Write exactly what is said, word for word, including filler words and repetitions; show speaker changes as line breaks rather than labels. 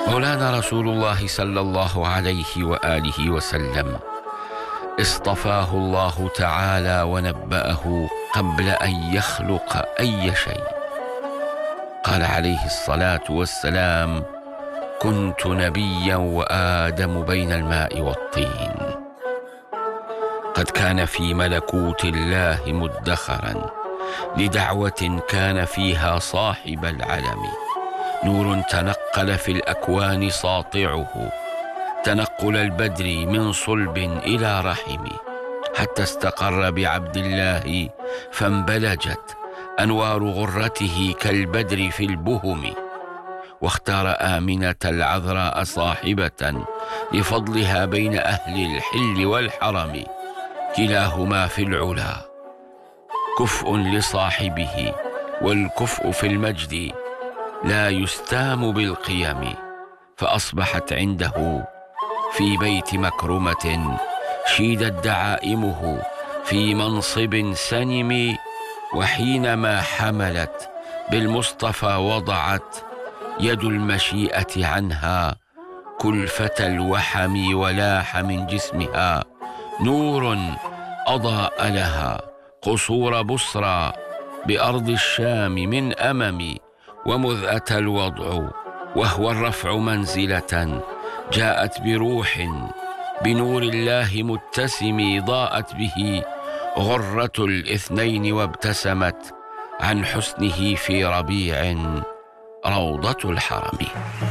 مولانا رسول الله صلى الله عليه وآله وسلم اصطفاه الله تعالى ونبأه قبل أن يخلق أي شيء. قال عليه الصلاة والسلام: كنت نبيا وآدم بين الماء والطين. قد كان في ملكوت الله مدخرا لدعوة كان فيها صاحب العلم، نور تنقل في الأكوان ساطعه تنقل البدر من صلب إلى رحم، حتى استقر بعبد الله فانبلجت أنوار غرته كالبدر في البهم، واختار آمنة العذراء صاحبة لفضلها بين أهل الحل والحرم، كلاهما في العلا كفء لصاحبه، والكفء في المجد لا يستام بالقيم، فأصبحت عنده في بيت مكرمة شيدت دعائمه في منصب سنم، وحينما حملت بالمصطفى وضعت يد المشيئة عنها كلفة الوحم، ولاح من جسمها نور أضاء لها قصور بصرى بأرض الشام من أمم، ومذ أتى الوضع وهو الرفع منزلة جاءت بروح بنور الله متسم، ضاءت به غرة الاثنين وابتسمت عن حسنه في ربيع روضة الحرم.